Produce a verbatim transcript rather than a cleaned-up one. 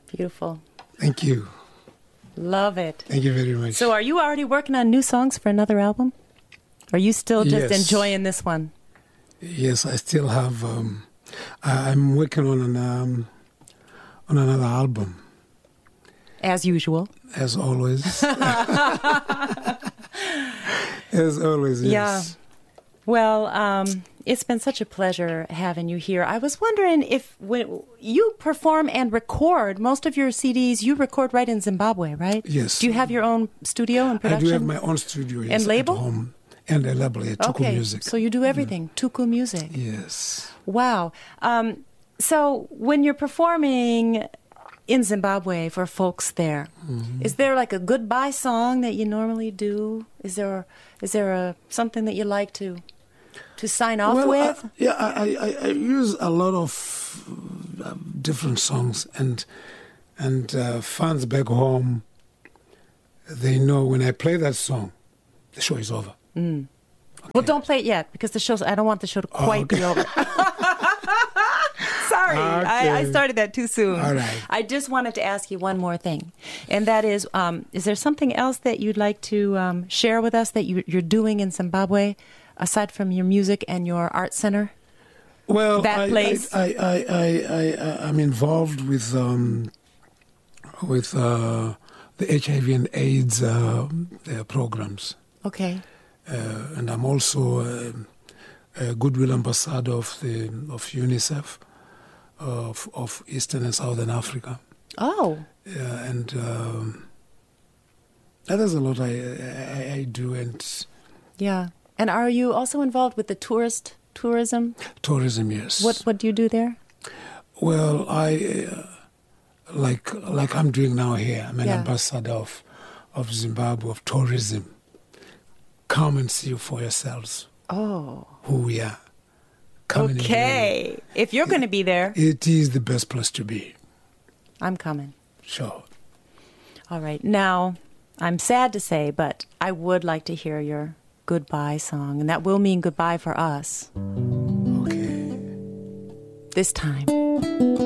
Beautiful. Thank you. Love it. Thank you very much. So are you already working on new songs for another album? Or are you still just Yes. enjoying this one? Yes, I still have. Um, I- I'm working on an um, on another album, As usual. as always. As always, yes. Yeah. Well, um, it's been such a pleasure having you here. I was wondering if when you perform and record most of your C Ds, you record right in Zimbabwe, right? Yes. Do you have your own studio and I production? do have my own studio, yes, And label? at home. And a label, yeah, Tuku Okay, Music. so you do everything. Tuku Music. Yes. Wow. Um, so when you're performing in Zimbabwe for folks there, Mm-hmm. is there like a goodbye song that you normally do? Is there is there a something that you like to to sign off well, with? I, yeah, I, I, I use a lot of uh, different songs, and and uh, fans back home, they know when I play that song, the show is over. Mm. Well, don't play it yet because the show's. I don't want the show to quite okay. be over. Sorry, I, I Okay. started that too soon. All right. I just wanted to ask you one more thing, and that is: um, is there something else that you'd like to um, share with us that you, you're doing in Zimbabwe, aside from your music and your art center? Well, That I, place? I, I, I, I, I, I'm involved with um, with uh, the H I V and AIDS uh, uh, programs, Okay. uh, and I'm also uh, a goodwill ambassador of the of UNICEF of of Eastern and Southern Africa. Oh. Yeah, and um, there's a lot I, I I do, and Yeah. And are you also involved with the tourist tourism? tourism. Yes. What What do you do there? Well, I uh, like like I'm doing now here. I'm an Yeah. ambassador of of Zimbabwe of tourism. Come and see for yourselves Oh. who we are. Come and enjoy. Okay. If you're going to be there, It is the best place to be. I'm coming. Sure. All right. Now, I'm sad to say, but I would like to hear your goodbye song, and that will mean goodbye for us Okay. this time.